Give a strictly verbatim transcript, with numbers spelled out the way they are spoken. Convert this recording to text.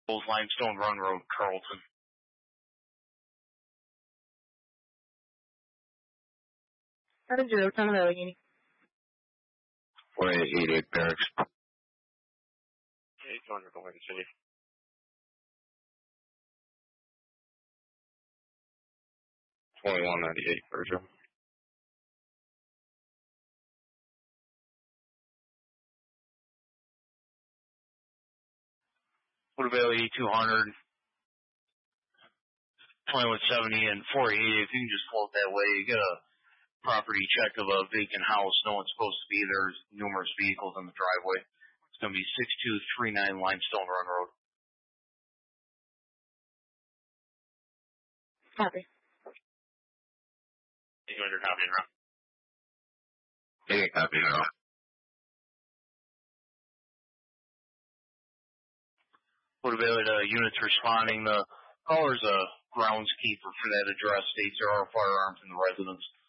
Limestone Run Road, Carlton. seven zero, Tom Allegheny. four eight eight eight Barracks. eight hundred, go ahead and continue. twenty-one ninety-eight, Virgil. Woodville eighty-two hundred, twenty-one seventy, and four eighty. If you can just float that way, you get a property check of a vacant house. No one's supposed to be there. There's numerous vehicles in the driveway. It's going to be six two three nine Limestone Run Road. Copy. eight hundred, copy and route. Yeah, copy and route. Woodville uh, units responding. The caller's a groundskeeper for that address. States there are firearms in the residence.